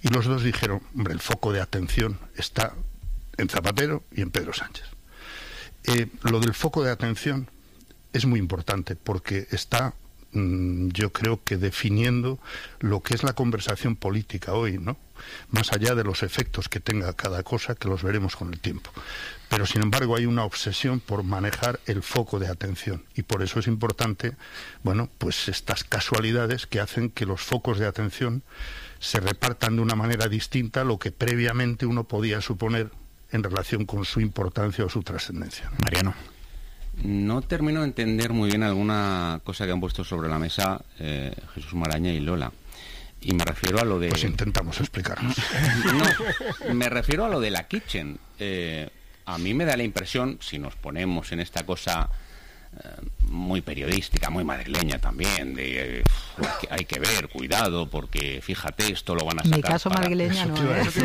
Y los dos dijeron, hombre, el foco de atención está en Zapatero y en Pedro Sánchez. Lo del foco de atención es muy importante porque está, yo creo que definiendo lo que es la conversación política hoy, ¿no? Más allá de los efectos que tenga cada cosa, que los veremos con el tiempo. Pero, sin embargo, hay una obsesión por manejar el foco de atención. Y por eso es importante, bueno, pues estas casualidades que hacen que los focos de atención se repartan de una manera distinta a lo que previamente uno podía suponer en relación con su importancia o su trascendencia. Mariano. No termino de entender muy bien alguna cosa que han puesto sobre la mesa Jesús Maraña y Lola. Y me refiero a lo de... Pues intentamos explicarnos. No, me refiero a lo de la Kitchen. A mí me da la impresión, si nos ponemos en esta cosa muy periodística, muy madrileña también, de hay que ver, cuidado, porque fíjate, esto lo van a sacar. Mi caso para... madrileña no,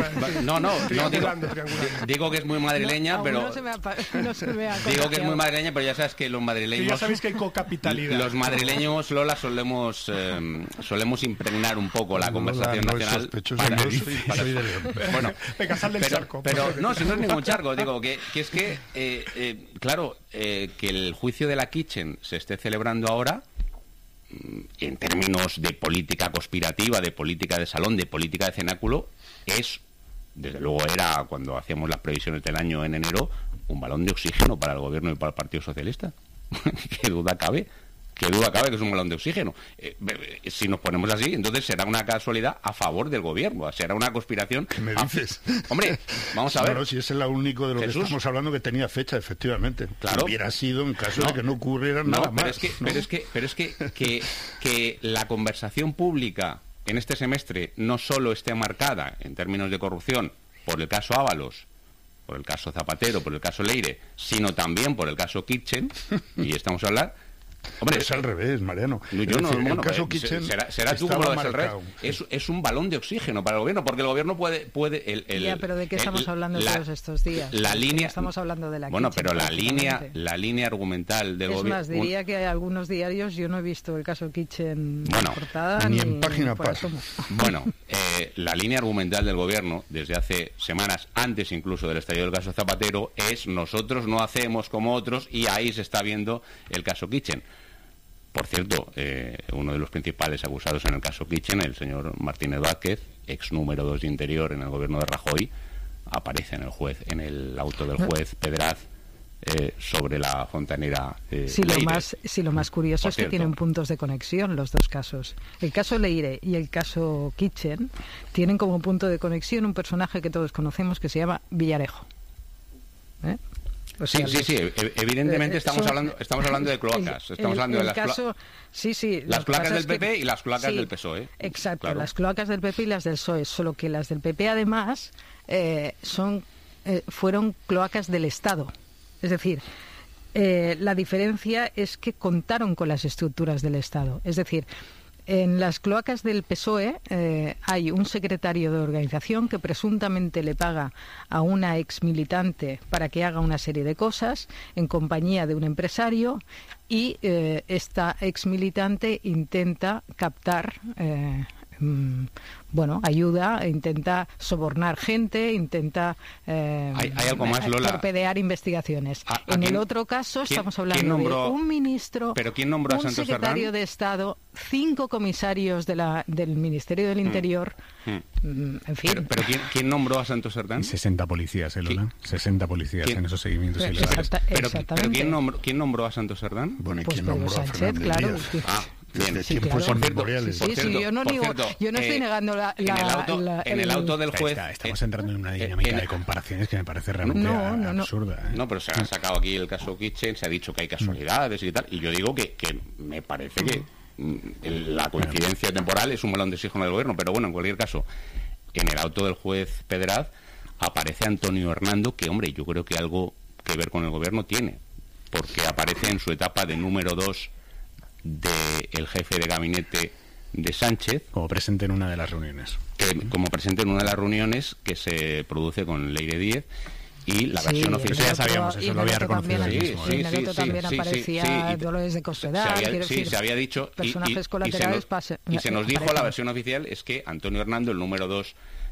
digo que es muy madrileña, no, pero... No se me ha digo que es muy madrileña, pero ya sabes que los madrileños... Que ya sabéis que hay cocapitalidad. Los madrileños, Lola, solemos impregnar un poco la conversación nacional. Soy de León. Bueno, pero no, si no es ningún charco, digo que es que, claro, que el juicio de la Kitchen se esté celebrando ahora, en términos de política conspirativa, de política de salón, de política de cenáculo, es, desde luego era, cuando hacíamos las previsiones del año en enero, un balón de oxígeno para el gobierno y para el Partido Socialista. ¿Qué duda cabe? ¿Qué duda cabe que es un balón de oxígeno? Si nos ponemos así, entonces será una casualidad a favor del gobierno, será una conspiración... ¿Qué me dices? Hombre, vamos a ver. Claro, si es el único de lo Jesús, que estamos hablando que tenía fecha, efectivamente. Claro. Hubiera sido en caso de que no ocurriera nada más. Pero es que la conversación pública en este semestre no solo esté marcada en términos de corrupción por el caso Ábalos, por el caso Zapatero, por el caso Leire, sino también por el caso Kitchen, y estamos a hablar... Hombre, es al revés, Mariano. El caso Kitchen será tú como lo ves al revés. Es un balón de oxígeno para el gobierno, porque el gobierno puede ya, pero ¿de qué estamos hablando todos estos días? La línea... Estamos hablando de la Bueno, Kitchen, pero la línea argumental del gobierno... Es más, diría que hay algunos diarios, yo no he visto el caso Kitchen en portada ni en página por paso. Bueno, la línea argumental del gobierno, desde hace semanas, antes incluso del estallido del caso Zapatero, es nosotros no hacemos como otros, y ahí se está viendo el caso Kitchen. Por cierto, uno de los principales acusados en el caso Kitchen, el señor Martínez Vázquez, ex número 2 de Interior en el gobierno de Rajoy, aparece en el auto del juez Pedraz sobre la fontanera Leire. Lo más curioso es que tienen puntos de conexión los dos casos. El caso Leire y el caso Kitchen tienen como punto de conexión un personaje que todos conocemos que se llama Villarejo. O sea, sí, evidentemente estamos hablando de cloacas, estamos hablando de las cloacas del PP y las cloacas del PSOE. Exacto, claro. Las cloacas del PP y las del PSOE, solo que las del PP además fueron cloacas del Estado. Es decir, la diferencia es que contaron con las estructuras del Estado. Es decir, en las cloacas del PSOE hay un secretario de organización que presuntamente le paga a una ex militante para que haga una serie de cosas en compañía de un empresario y esta ex militante intenta captar ayuda, intenta sobornar gente, intenta hay algo más, Lola, torpedear investigaciones. En el otro caso estamos hablando de un ministro, ¿pero quién nombró a un Santos secretario Cerdán? de Estado, 5 comisarios del Ministerio del Interior, en fin. Pero ¿quién nombró a Santos Cerdán? Y 60 policías, Lola. 60 policías en esos seguimientos ilegales. Pero ¿quién nombró a Santos Cerdán? Bueno, ¿y Pues quién Pedro nombró a Sánchez, Fernández claro. Díaz? Bien, Sí, tiempos claro. inmemoriales. Yo no estoy negando en el auto del juez... Estamos entrando en una dinámica de comparaciones que me parece realmente absurda. No, pero se ha sacado aquí el caso Kitchen, se ha dicho que hay casualidades y tal, y yo digo que me parece que la coincidencia temporal es un balón de oxígeno del gobierno, pero bueno, en cualquier caso, en el auto del juez Pedraz aparece Antonio Hernando, que hombre, yo creo que algo que ver con el gobierno tiene, porque aparece en su etapa de número 2 del jefe de gabinete de Sánchez, como presente en una de las reuniones, que se produce con Leire Díez, y la versión oficial ya sabíamos, eso lo había reconocido él mismo. En el otro también aparecía Dolores de Cospedal, se había dicho, personajes colaterales. Y se nos dijo, la versión oficial es que Antonio Hernando, el número 2